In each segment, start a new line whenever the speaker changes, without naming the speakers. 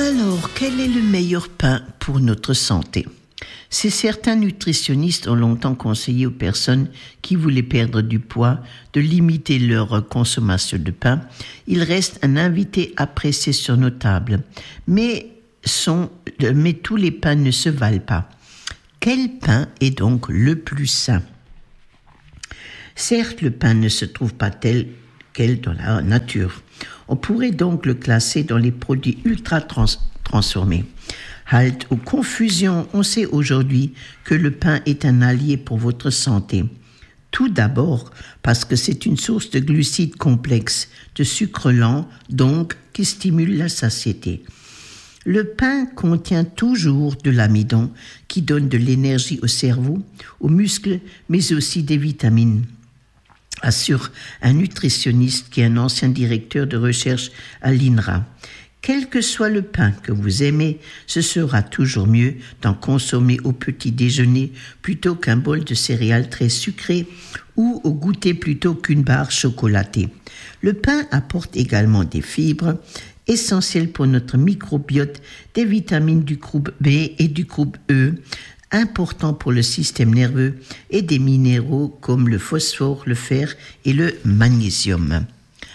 Alors, quel est le meilleur pain pour notre santé ? Si certains nutritionnistes ont longtemps conseillé aux personnes qui voulaient perdre du poids de limiter leur consommation de pain, il reste un invité apprécié sur nos tables. Mais tous les pains ne se valent pas. Quel pain est donc le plus sain ? Certes, le pain ne se trouve pas tel quel dans la nature. On pourrait donc le classer dans les produits ultra transformés. Halte aux confusions, on sait aujourd'hui que le pain est un allié pour votre santé. Tout d'abord parce que c'est une source de glucides complexes, de sucre lent, donc qui stimule la satiété. Le pain contient toujours de l'amidon qui donne de l'énergie au cerveau, aux muscles, mais aussi des vitamines, assure un nutritionniste qui est un ancien directeur de recherche à l'INRA. Quel que soit le pain que vous aimez, ce sera toujours mieux d'en consommer au petit déjeuner plutôt qu'un bol de céréales très sucré ou au goûter plutôt qu'une barre chocolatée. Le pain apporte également des fibres essentielles pour notre microbiote, des vitamines du groupe B et du groupe E, importants pour le système nerveux, et des minéraux comme le phosphore, le fer et le magnésium.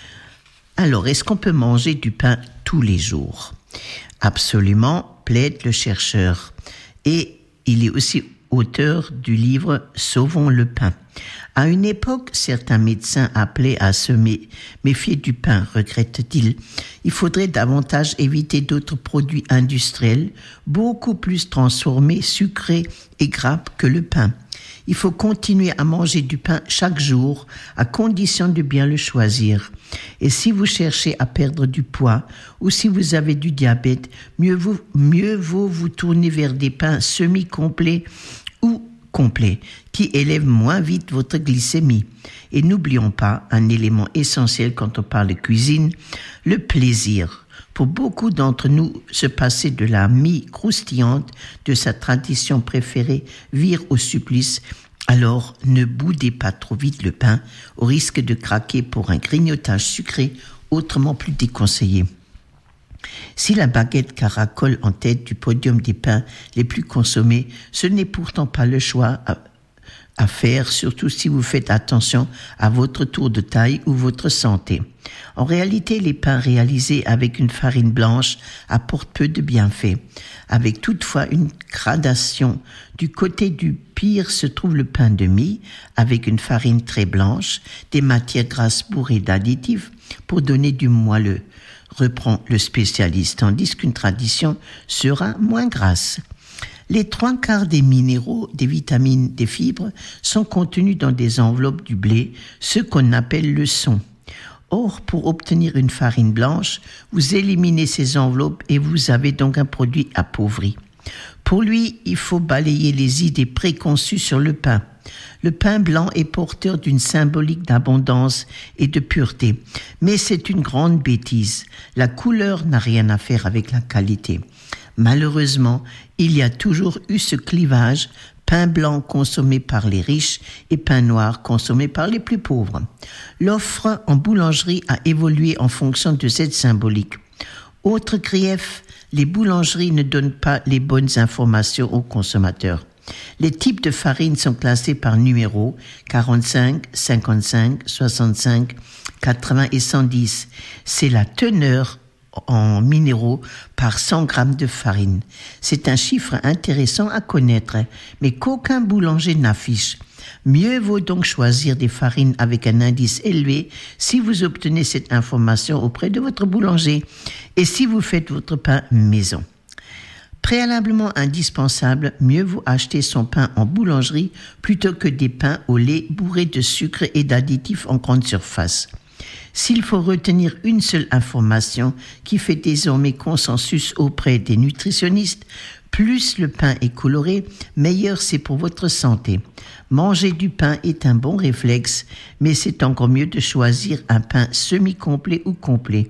Alors, est-ce qu'on peut manger du pain tous les jours ? Absolument, plaide le chercheur. Et il est aussi auteur du livre « Sauvons le pain ». À une époque, certains médecins appelaient à se méfier du pain, regrette-t-il. Il faudrait davantage éviter d'autres produits industriels, beaucoup plus transformés, sucrés et gras que le pain. Il faut continuer à manger du pain chaque jour, à condition de bien le choisir. Et si vous cherchez à perdre du poids ou si vous avez du diabète, mieux vaut vous tourner vers des pains semi-complets ou complets, qui élèvent moins vite votre glycémie. Et n'oublions pas un élément essentiel quand on parle de cuisine, le plaisir. Pour beaucoup d'entre nous, se passer de la mie croustillante de sa tradition préférée vire au supplice. Alors, ne boudez pas trop vite le pain, au risque de craquer pour un grignotage sucré, autrement plus déconseillé. Si la baguette caracole en tête du podium des pains les plus consommés, ce n'est pourtant pas le choix à faire, surtout si vous faites attention à votre tour de taille ou votre santé. En réalité, les pains réalisés avec une farine blanche apportent peu de bienfaits, avec toutefois une gradation. Du côté du pire se trouve le pain de mie, avec une farine très blanche, des matières grasses bourrées d'additifs pour donner du moelleux, reprend le spécialiste, tandis qu'une tradition sera moins grasse. Les 3/4 des minéraux, des vitamines, des fibres sont contenus dans des enveloppes du blé, ce qu'on appelle le son. Or, pour obtenir une farine blanche, vous éliminez ces enveloppes et vous avez donc un produit appauvri. Pour lui, il faut balayer les idées préconçues sur le pain. Le pain blanc est porteur d'une symbolique d'abondance et de pureté, mais c'est une grande bêtise. La couleur n'a rien à faire avec la qualité. Malheureusement, il y a toujours eu ce clivage, pain blanc consommé par les riches et pain noir consommé par les plus pauvres. L'offre en boulangerie a évolué en fonction de cette symbolique. Autre grief, les boulangeries ne donnent pas les bonnes informations aux consommateurs. Les types de farine sont classés par numéro 45, 55, 65, 80 et 110. C'est la teneur en minéraux par 100 grammes de farine. C'est un chiffre intéressant à connaître, mais qu'aucun boulanger n'affiche. Mieux vaut donc choisir des farines avec un indice élevé si vous obtenez cette information auprès de votre boulanger et si vous faites votre pain maison. Préalablement indispensable, mieux vaut acheter son pain en boulangerie plutôt que des pains au lait bourrés de sucre et d'additifs en grande surface. S'il faut retenir une seule information qui fait désormais consensus auprès des nutritionnistes, plus le pain est coloré, meilleur c'est pour votre santé. Manger du pain est un bon réflexe, mais c'est encore mieux de choisir un pain semi-complet ou complet.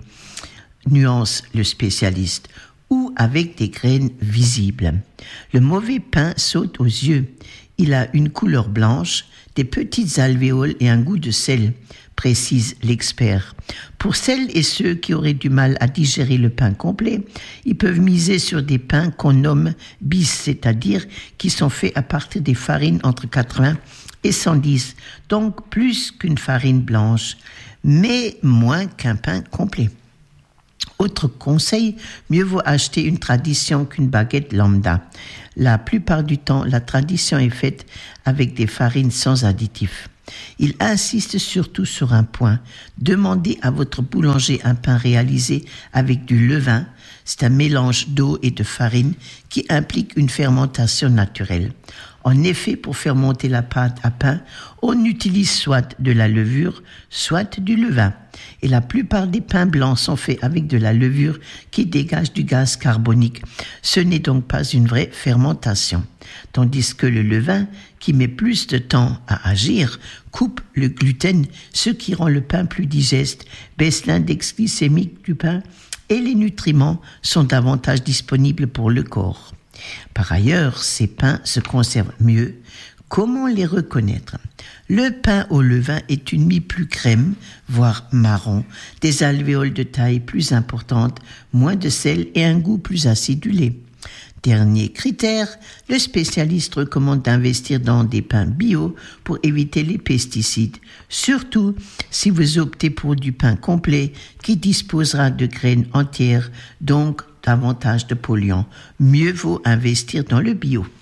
Nuance le spécialiste. Ou avec des graines visibles. Le mauvais pain saute aux yeux. Il a une couleur blanche, des petites alvéoles et un goût de sel. précise l'expert. Pour celles et ceux qui auraient du mal à digérer le pain complet, ils peuvent miser sur des pains qu'on nomme bis, c'est-à-dire qui sont faits à partir des farines entre 80 et 110, donc plus qu'une farine blanche, mais moins qu'un pain complet. Autre conseil, mieux vaut acheter une tradition qu'une baguette lambda. La plupart du temps, la tradition est faite avec des farines sans additifs. Il insiste surtout sur un point. Demandez à votre boulanger un pain réalisé avec du levain. C'est un mélange d'eau et de farine qui implique une fermentation naturelle. En effet, pour faire monter la pâte à pain, on utilise soit de la levure, soit du levain. Et la plupart des pains blancs sont faits avec de la levure qui dégage du gaz carbonique. Ce n'est donc pas une vraie fermentation. Tandis que le levain, qui met plus de temps à agir, coupe le gluten, ce qui rend le pain plus digeste, baisse l'index glycémique du pain et les nutriments sont davantage disponibles pour le corps. Par ailleurs, ces pains se conservent mieux. Comment les reconnaître ? Le pain au levain est une mie plus crème, voire marron, des alvéoles de taille plus importante, moins de sel et un goût plus acidulé. Dernier critère, le spécialiste recommande d'investir dans des pains bio pour éviter les pesticides, surtout si vous optez pour du pain complet qui disposera de graines entières, donc davantage de polluants. Mieux vaut investir dans le bio.